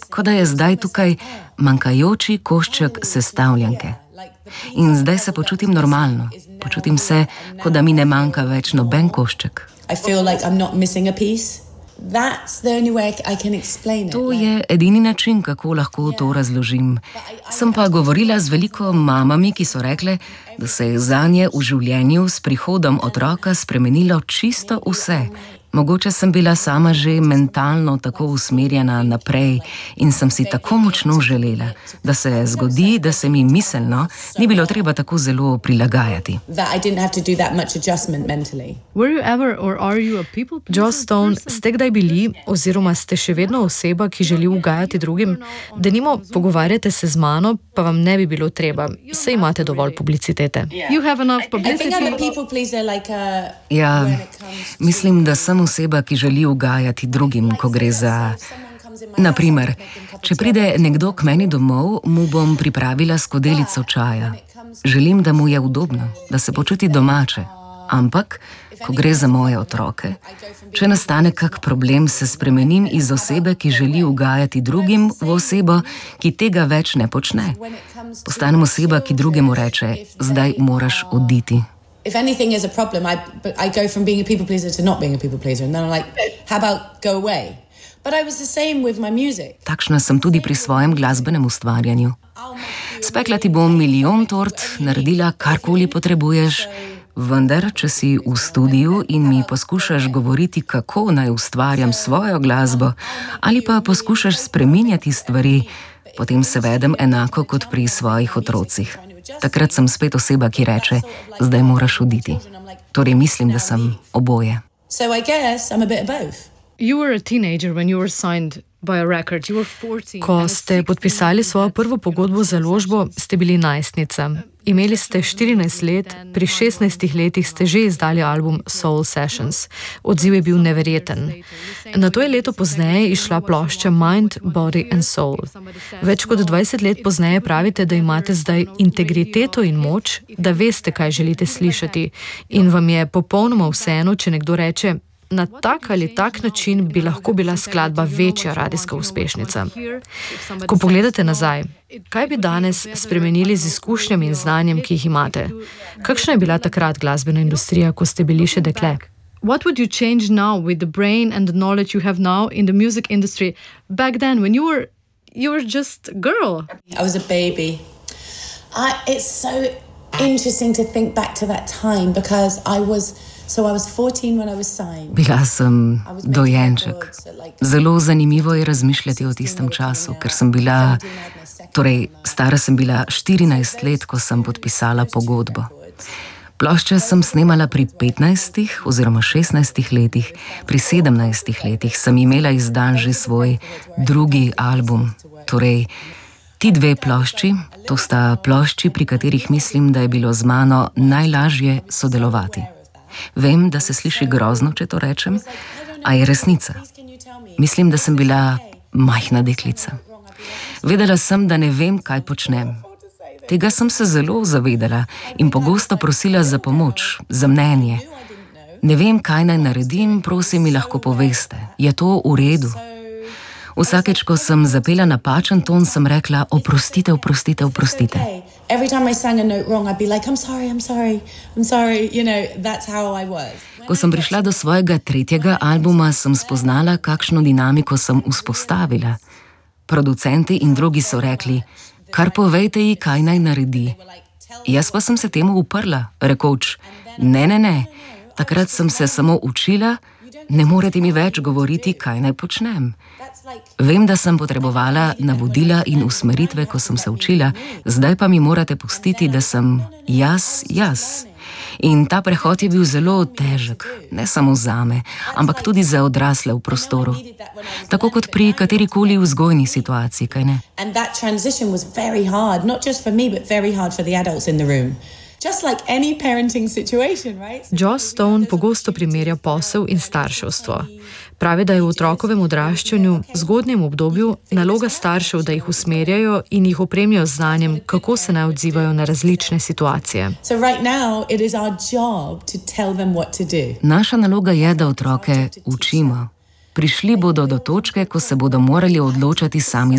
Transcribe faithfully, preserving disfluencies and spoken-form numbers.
kot da je zdaj tukaj manjkajoči košček sestavljanke. In zdaj se počutim normalno. Počutim se, kot da mi ne manjka več noben košček. To je edini način, kako lahko to razložim. Sem pa govorila z veliko mamami, ki so rekle, da se je zanje v življenju s prihodom otroka spremenilo čisto vse. Mogoče sem bila sama že mentalno tako usmerjena naprej in sem si tako močno želela, da se zgodi, da se mi miselno ni bilo treba tako zelo prilagajati. Joss Stone, ste kdaj bili oziroma ste še vedno oseba, ki želi ugajati drugim? Denimo, pogovarjate se z mano, pa vam ne bi bilo treba, saj imate dovolj publicitete. Ja, mislim, da sem oseba, ki želi ugajati drugim, ko gre za... Naprimer, če pride nekdo k meni domov, mu bom pripravila skodelico čaja. Želim, da mu je udobno, da se počuti domače. Ampak, ko gre za moje otroke, če nastane kak problem, se spremenim iz osebe, ki želi ugajati drugim, v osebo, ki tega več ne počne. Postanem oseba, ki drugemu reče, zdaj moraš oditi. If anything is a problem, I, I go from being a people pleaser to not being a people pleaser. And then I'm like, how about go away? But I was the same with my music. Takšna sem tudi pri svojem glasbenem ustvarjanju. Spekla ti bom milijon tort, naredila karkoli potrebuješ, vendar, če si v studiu in mi poskušaš govoriti, kako naj ustvarjam svojo glasbo, ali pa poskušaš spreminjati stvari, potem se vedem enako kot pri svojih otrocih. Takrat sem spet oseba, ki reče, zdaj moraš oditi. Torej mislim, da sem oboje. Ko ste podpisali svojo prvo pogodbo za založbo, ste bili najstnica. Imeli ste štirinajst let, pri šestnajstih letih ste že izdali album Soul Sessions. Odziv je bil neverjeten. Nato je leto pozneje izšla plošča Mind, Body and Soul. Več kot dvajset let pozneje pravite, da imate zdaj integriteto in moč, da veste, kaj želite slišati, in vam je popolnoma vseeno, če nekdo reče, na tak ali tak način bi lahko bila skladba večja radijska uspešnica. Ko pogledate nazaj, kaj bi danes spremenili z izkušnjami in znanjem, ki jih imate? Kakšna je bila takrat glasbena industrija, ko ste bili še dekle? What would you change now with the brain and the knowledge you have now in the music industry back then when you were you were just a girl? I was a baby. I, it's so interesting to think back to that time because I was So I was fourteen when I was signed. Bila sem dojenček. Zelo zanimivo je razmišljati o tistem času, ker sem bila, torej stara sem bila štirinajst let, ko sem podpisala pogodbo. Plošče sem snemala pri petnajstih oziroma šestnajstih letih, pri sedemnajstih letih sem imela izdan že svoj drugi album. Torej, ti dve plošči, to sta plošči, pri katerih mislim, da je bilo z mano najlažje sodelovati. Vem, da se sliši grozno, če to rečem, a je resnica. Mislim, da sem bila majhna deklica. Vedela sem, da ne vem, kaj počnem. Tega sem se zelo zavedala in pogosto prosila za pomoč, za mnenje. Ne vem, kaj naj naredim, prosim, mi lahko poveste. Je to v redu? Vsakeč, ko sem zapela napačen ton, sem rekla, oprostite, oprostite, oprostite. Every time I sang a note wrong, I'd be like, I'm sorry, I'm sorry, I'm sorry, you know, that's how I was. Ko sem prišla do svojega tretjega albuma, sem spoznala, kakšno dinamiko sem vzpostavila. Producenti in drugi so rekli, kar povejte ji, kaj naj naredi. Jaz pa sem se temu uprla, rekoč, ne, ne, ne, takrat sem se samo učila, ne morete mi več govoriti, kaj naj počnem. Vem, da sem potrebovala navodila in usmeritve, ko sem se učila, zdaj pa mi morate pustiti, da sem jaz, jaz. In ta prehod je bil zelo težek, ne samo zame, ampak tudi za odrasle v prostoru. Tako kot pri katerikoli vzgojni situaciji, kaj ne? And that transition was very hard, not just for me, but very hard for the adults in the room. Just like any parenting situation, right? Joss Stone pogosto primerja posel in starševstvo. Pravi, da je v otrokovem odraščanju, zgodnjem obdobju, naloga staršev, da jih usmerjajo in jih opremijo z znanjem, kako se naj odzivajo na različne situacije. So right now it is our job to tell them what to do. Naša naloga je, da otroke učimo. Prišli bodo do točke, ko se bodo morali odločati sami